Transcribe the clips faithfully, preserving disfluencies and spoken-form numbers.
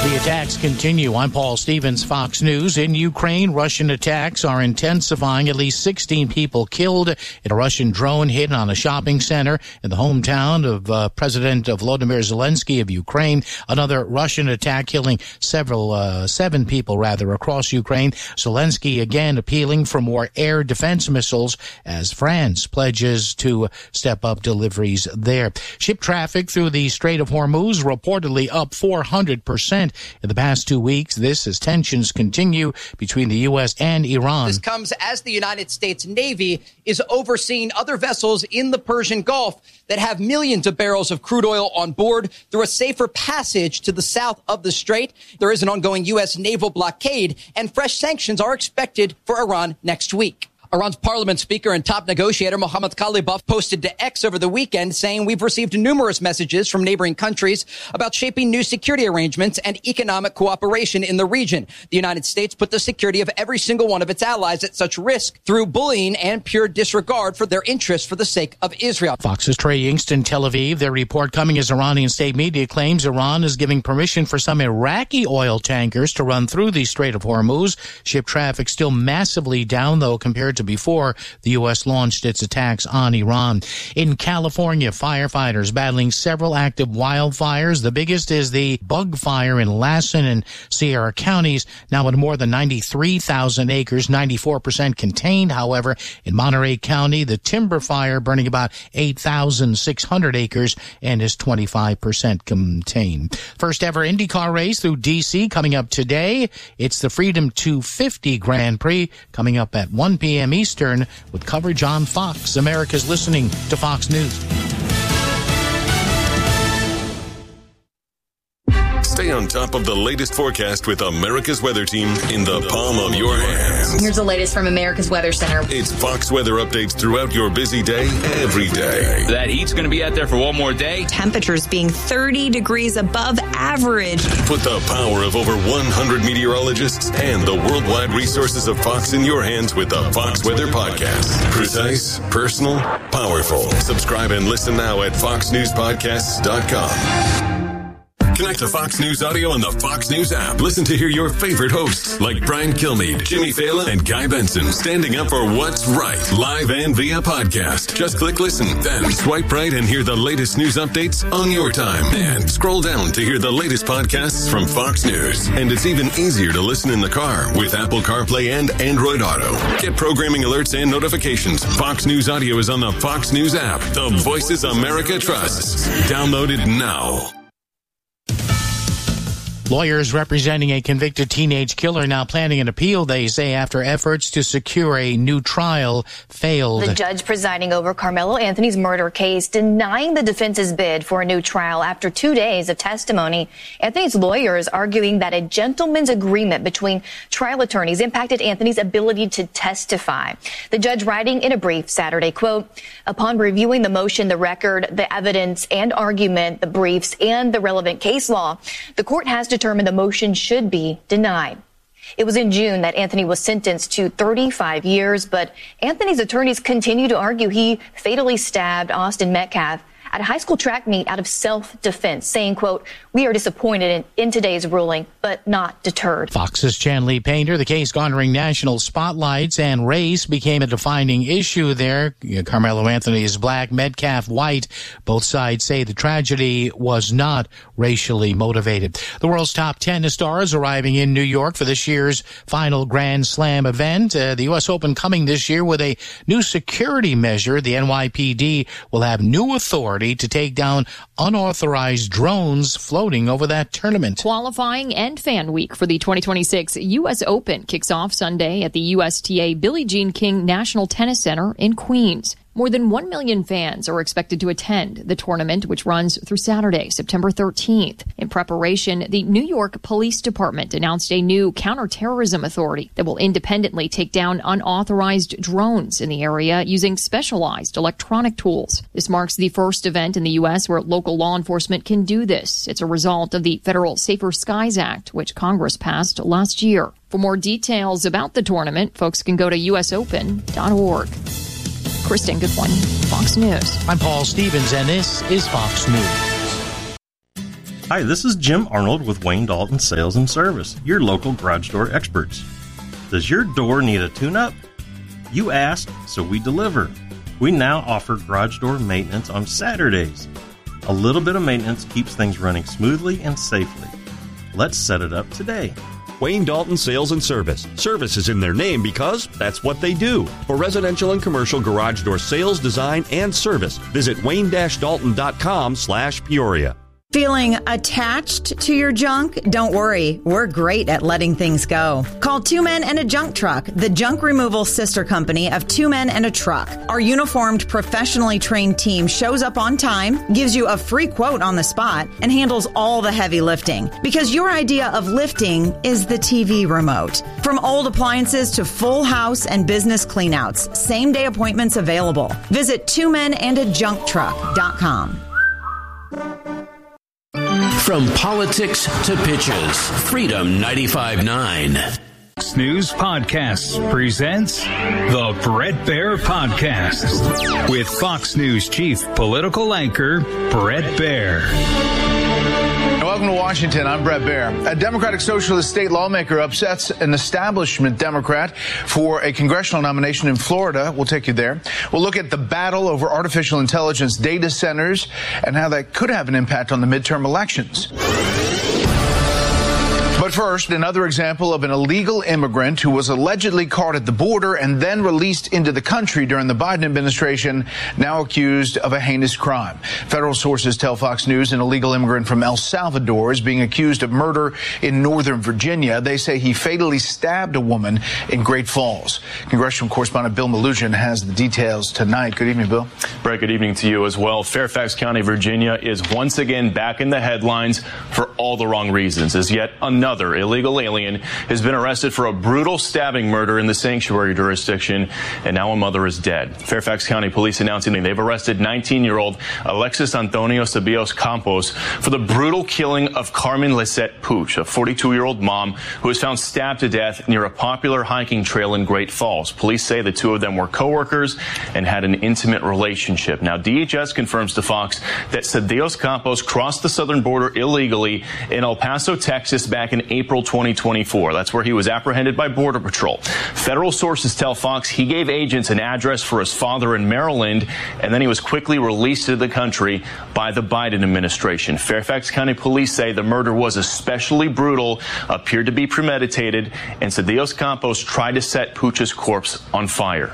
The attacks continue. I'm Paul Stevens, Fox News. In Ukraine, Russian attacks are intensifying. At least sixteen people killed in a Russian drone hit on a shopping center in the hometown of uh, President Volodymyr Zelensky of Ukraine. Another Russian attack killing several, uh, seven people rather, across Ukraine. Zelensky again appealing for more air defense missiles as France pledges to step up deliveries there. Ship traffic through the Strait of Hormuz reportedly up four hundred percent. In the past two weeks, this as tensions continue between the U S and Iran. This comes as the United States Navy is overseeing other vessels in the Persian Gulf that have millions of barrels of crude oil on board through a safer passage to the south of the strait. There is an ongoing U S naval blockade, and fresh sanctions are expected for Iran next week. Iran's parliament speaker and top negotiator Mohammad Ghalibaf posted to X over the weekend saying, "We've received numerous messages from neighboring countries about shaping new security arrangements and economic cooperation in the region. The United States put the security of every single one of its allies at such risk through bullying and pure disregard for their interests for the sake of Israel." Fox's Trey Yingst in Tel Aviv. Their report coming as Iranian state media claims Iran is giving permission for some Iraqi oil tankers to run through the Strait of Hormuz. Ship traffic still massively down, though, compared to before the U S launched its attacks on Iran. In California, firefighters battling several active wildfires. The biggest is the bug fire in Lassen and Sierra counties, now at more than ninety-three thousand acres, ninety-four percent contained. However, in Monterey County, the timber fire burning about eight thousand six hundred acres and is twenty-five percent contained. First ever IndyCar race through D C coming up today. It's the Freedom two fifty Grand Prix coming up at one p.m. Eastern with coverage on Fox. America's listening to Fox News. Stay on top of the latest forecast with America's Weather Team in the palm of your hands. Here's the latest from America's Weather Center. It's Fox weather updates throughout your busy day, every day. That heat's going to be out there for one more day. Temperatures being thirty degrees above average. Put the power of over one hundred meteorologists and the worldwide resources of Fox in your hands with the Fox Weather Podcast. Precise, personal, powerful. Subscribe and listen now at fox news podcasts dot com. Connect to Fox News Audio on the Fox News app. Listen to hear your favorite hosts like Brian Kilmeade, Jimmy Fallon, and Guy Benson standing up for what's right, live and via podcast. Just click listen, then swipe right and hear the latest news updates on your time. And scroll down to hear the latest podcasts from Fox News. And it's even easier to listen in the car with Apple CarPlay and Android Auto. Get programming alerts and notifications. Fox News Audio is on the Fox News app. The voices America trusts. Download it now. Lawyers representing a convicted teenage killer now planning an appeal, they say, after efforts to secure a new trial failed. The judge presiding over Carmelo Anthony's murder case denying the defense's bid for a new trial after two days of testimony. Anthony's lawyers arguing that a gentleman's agreement between trial attorneys impacted Anthony's ability to testify. The judge writing in a brief Saturday, quote, "Upon reviewing the motion, the record, the evidence and argument, the briefs, and the relevant case law, the court has determined the motion should be denied." It was in June that Anthony was sentenced to thirty-five years, but Anthony's attorneys continue to argue he fatally stabbed Austin Metcalf at a high school track meet out of self-defense, saying, quote, "We are disappointed in, in today's ruling, but not deterred." Fox's Chanley Painter, the case garnering national spotlights, and race became a defining issue there. Carmelo Anthony is black, Metcalf white. Both sides say the tragedy was not racially motivated. The world's top tennis stars arriving in New York for this year's final Grand Slam event. Uh, the U S Open coming this year with a new security measure. The N Y P D will have new authority to take down unauthorized drones floating over that tournament. Qualifying and fan week for the twenty twenty-six U S Open kicks off Sunday at the U S T A Billie Jean King National Tennis Center in Queens. More than one million fans are expected to attend the tournament, which runs through Saturday, September thirteenth. In preparation, the New York Police Department announced a new counterterrorism authority that will independently take down unauthorized drones in the area using specialized electronic tools. This marks the first event in the U S where local law enforcement can do this. It's a result of the Federal Safer Skies Act, which Congress passed last year. For more details about the tournament, folks can go to U S open dot org. Kristen Goodwin, Fox News. I'm Paul Stevens, and this is Fox News. Hi, this is Jim Arnold with Wayne Dalton Sales and Service, your local garage door experts. Does your door need a tune-up? You asked, so we deliver. We now offer garage door maintenance on Saturdays. A little bit of maintenance keeps things running smoothly and safely. Let's set it up today. Wayne Dalton Sales and Service. Service is in their name because that's what they do. For residential and commercial garage door sales, design, and service, visit wayne dash dalton dot com slash Peoria. Feeling attached to your junk? Don't worry, we're great at letting things go. Call Two Men and a Junk Truck, the junk removal sister company of Two Men and a Truck. Our uniformed, professionally trained team shows up on time, gives you a free quote on the spot, and handles all the heavy lifting. Because your idea of lifting is the T V remote. From old appliances to full house and business cleanouts, same day appointments available. Visit two men and a junk truck dot com. From politics to pitches, Freedom ninety-five point nine. Fox News Podcasts presents the Bret Baier Podcast with Fox News Chief Political Anchor Bret Baier. Welcome to Washington. I'm Bret Baier. A Democratic Socialist state lawmaker upsets an establishment Democrat for a congressional nomination in Florida. We'll take you there. We'll look at the battle over artificial intelligence data centers and how that could have an impact on the midterm elections. But first, another example of an illegal immigrant who was allegedly caught at the border and then released into the country during the Biden administration, now accused of a heinous crime. Federal sources tell Fox News an illegal immigrant from El Salvador is being accused of murder in Northern Virginia. They say he fatally stabbed a woman in Great Falls. Congressional correspondent Bill Melugin has the details tonight. Good evening, Bill. Brett, good evening to you as well. Fairfax County, Virginia is once again back in the headlines for all the wrong reasons, as yet another illegal alien has been arrested for a brutal stabbing murder in the sanctuary jurisdiction, and now a mother is dead. Fairfax County police announcing that they've arrested nineteen-year-old Alexis Antonio Ceballos Campos for the brutal killing of Carmen Lisette Puch, a forty-two-year-old mom who was found stabbed to death near a popular hiking trail in Great Falls. Police say the two of them were co-workers and had an intimate relationship. Now, D H S confirms to Fox that Ceballos Campos crossed the southern border illegally in El Paso, Texas, back in April twenty twenty-four. That's where he was apprehended by Border Patrol. Federal sources tell Fox he gave agents an address for his father in Maryland, and then he was quickly released to the country by the Biden administration. Fairfax County police say the murder was especially brutal, appeared to be premeditated, and Ceballos Campos tried to set Puch's corpse on fire.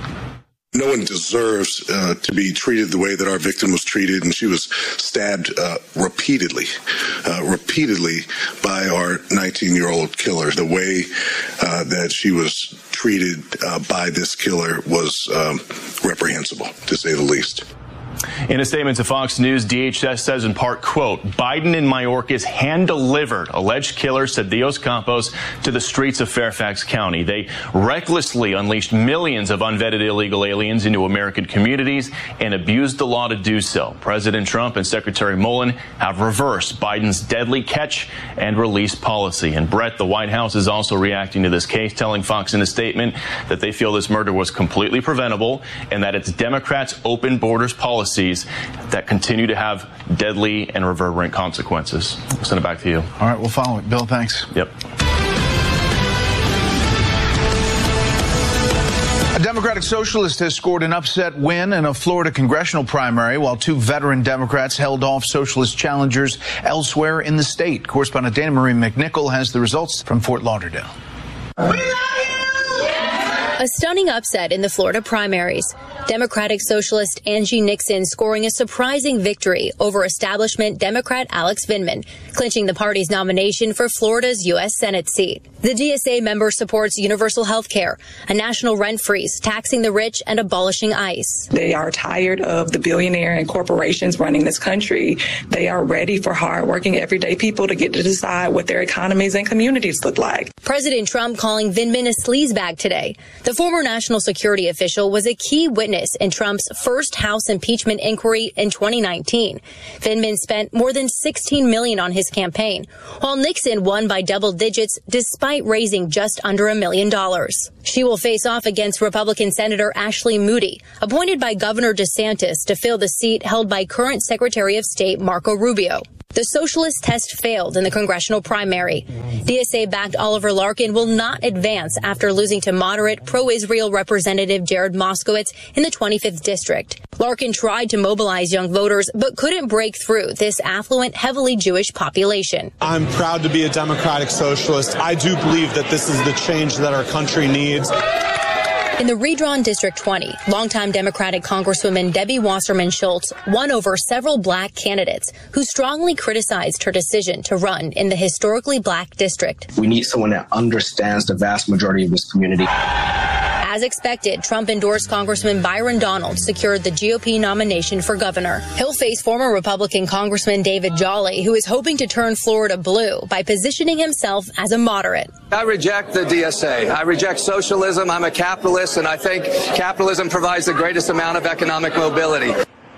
No one deserves uh, to be treated the way that our victim was treated, and she was stabbed uh, repeatedly, uh, repeatedly by our nineteen-year-old killer. The way uh, that she was treated uh, by this killer was um, reprehensible, to say the least. In a statement to Fox News, D H S says in part, quote, Biden and Mayorkas hand-delivered alleged killer Ceballos Campos to the streets of Fairfax County. They recklessly unleashed millions of unvetted illegal aliens into American communities and abused the law to do so. President Trump and Secretary Mullen have reversed Biden's deadly catch and release policy. And Brett, the White House is also reacting to this case, telling Fox in a statement that they feel this murder was completely preventable and that it's Democrats' open borders policy that continue to have deadly and reverberant consequences. I'll send it back to you. All right, we'll follow it. Bill, thanks. Yep. A Democratic Socialist has scored an upset win in a Florida congressional primary, while two veteran Democrats held off socialist challengers elsewhere in the state. Correspondent Dana Marie McNichol has the results from Fort Lauderdale. A stunning upset in the Florida primaries. Democratic Socialist Angie Nixon scoring a surprising victory over establishment Democrat Alex Vindman, clinching the party's nomination for Florida's U S Senate seat. The D S A member supports universal health care, a national rent freeze, taxing the rich, and abolishing ICE. They are tired of the billionaire and corporations running this country. They are ready for hardworking, everyday people to get to decide what their economies and communities look like. President Trump calling Vindman a sleazebag today. The former national security official was a key witness in Trump's first House impeachment inquiry in twenty nineteen. Vindman spent more than sixteen million dollars on his campaign, while Nixon won by double digits despite raising just under a million dollars. She will face off against Republican Senator Ashley Moody, appointed by Governor DeSantis to fill the seat held by current Secretary of State Marco Rubio. The socialist test failed in the congressional primary. D S A-backed Oliver Larkin will not advance after losing to moderate pro-Israel Representative Jared Moskowitz in the twenty-fifth district. Larkin tried to mobilize young voters, but couldn't break through this affluent, heavily Jewish population. I'm proud to be a democratic socialist. I do believe that this is the change that our country needs. In the redrawn District twenty, longtime Democratic Congresswoman Debbie Wasserman Schultz won over several black candidates who strongly criticized her decision to run in the historically black district. We need someone that understands the vast majority of this community. As expected, Trump-endorsed Congressman Byron Donald secured the G O P nomination for governor. He'll face former Republican Congressman David Jolly, who is hoping to turn Florida blue by positioning himself as a moderate. I reject the D S A. I reject socialism. I'm a capitalist, and I think capitalism provides the greatest amount of economic mobility.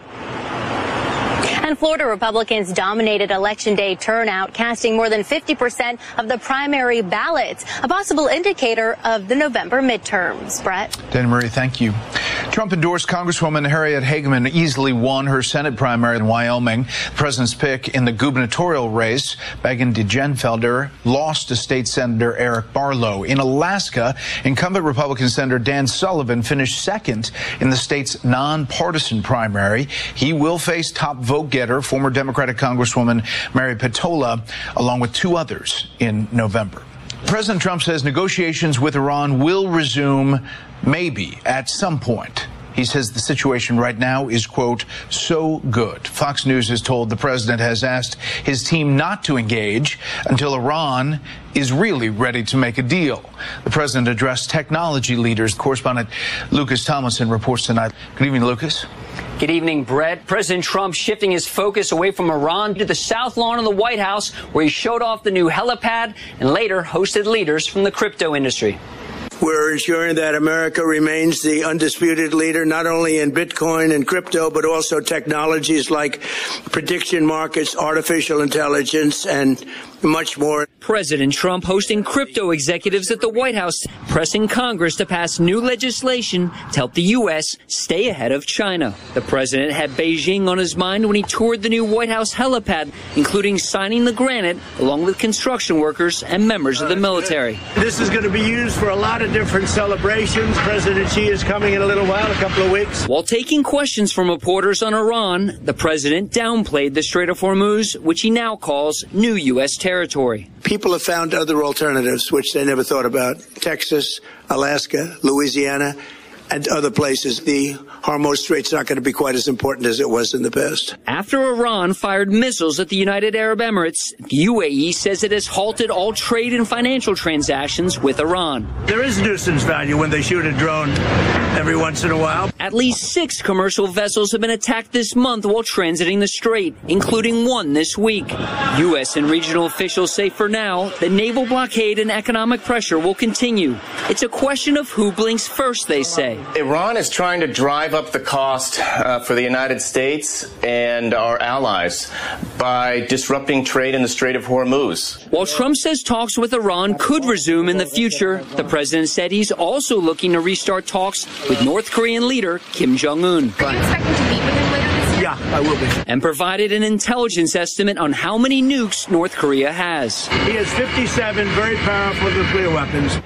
And Florida Republicans dominated Election Day turnout, casting more than fifty percent of the primary ballots, a possible indicator of the November midterms. Brett? Dana Marie, thank you. Trump-endorsed Congresswoman Harriet Hageman easily won her Senate primary in Wyoming. The president's pick in the gubernatorial race, Megan DeGenfelder, lost to State Senator Eric Barlow. In Alaska, incumbent Republican Senator Dan Sullivan finished second in the state's nonpartisan primary. He will face top vote getter, former Democratic Congresswoman Mary Petola, along with two others in November. President Trump says negotiations with Iran will resume maybe at some point. He says the situation right now is, quote, so good. Fox News is told the president has asked his team not to engage until Iran is really ready to make a deal. The president addressed technology leaders. Correspondent Lucas Tomlinson reports tonight. Good evening, Lucas. Good evening, Brett. President Trump shifting his focus away from Iran to the South Lawn of the White House, where he showed off the new helipad and later hosted leaders from the crypto industry. We're ensuring that America remains the undisputed leader, not only in Bitcoin and crypto, but also technologies like prediction markets, artificial intelligence, and much more. President Trump hosting crypto executives at the White House, pressing Congress to pass new legislation to help the U S stay ahead of China. The president had Beijing on his mind when he toured the new White House helipad, including signing the granite along with construction workers and members of the military. This is going to be used for a lot of different celebrations. President Xi is coming in a little while, a couple of weeks. While taking questions from reporters on Iran, the president downplayed the Strait of Hormuz, which he now calls new U S territory. People have found other alternatives, which they never thought about. Texas, Alaska, Louisiana, and other places. The Hormuz Strait's not going to be quite as important as it was in the past. After Iran fired missiles at the United Arab Emirates, the U A E says it has halted all trade and financial transactions with Iran. There is nuisance value when they shoot a drone every once in a while. At least six commercial vessels have been attacked this month while transiting the strait, including one this week. U S and regional officials say for now, the naval blockade and economic pressure will continue. It's a question of who blinks first, they say. Iran is trying to drive up the cost uh, for the United States and our allies by disrupting trade in the Strait of Hormuz. While Trump says talks with Iran could resume in the future, the president said he's also looking to restart talks with North Korean leader Kim Jong-un. Are you expecting to meet with him later this year? Yeah, I will be. And provided an intelligence estimate on how many nukes North Korea has. He has fifty-seven very powerful nuclear weapons.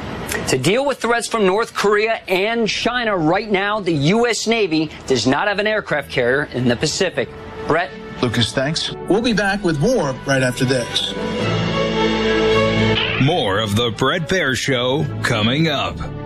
To deal with threats from North Korea and China right now, the U S Navy does not have an aircraft carrier in the Pacific. Brett? Lucas, thanks. We'll be back with more right after this. More of the Brett Baier Show coming up.